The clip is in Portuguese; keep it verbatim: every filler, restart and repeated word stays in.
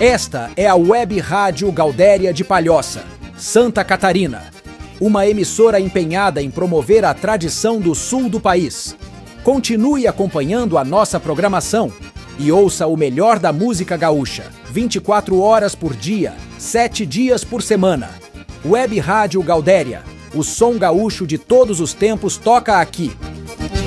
Esta é a Web Rádio Gaudéria de Palhoça, Santa Catarina. Uma emissora empenhada em promover a tradição do sul do país. Continue acompanhando a nossa programação e ouça o melhor da música gaúcha, vinte e quatro horas por dia, sete dias por semana. Web Rádio Gaudéria, o som gaúcho de todos os tempos toca aqui.